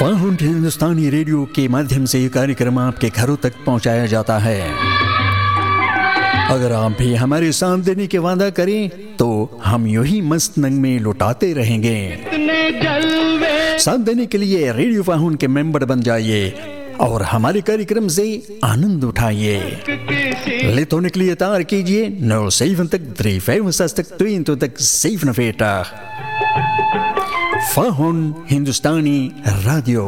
Found हिंदुस्तानी radio के माध्यम से ये कार्यक्रम आपके घरों तक पहुंचाया जाता है। अगर आप भी हमारे साथ देने के वादा करें तो हम यूं ही मस्त नंग में लुटाते रहेंगे। साथ देने के लिए रेडियो फाउंड के मेंबर बन जाइए और हमारे कार्यक्रम से आनंद उठाइए। ले होने के लिए तार कीजिए 07-365-22 Faun Hindustani Radio।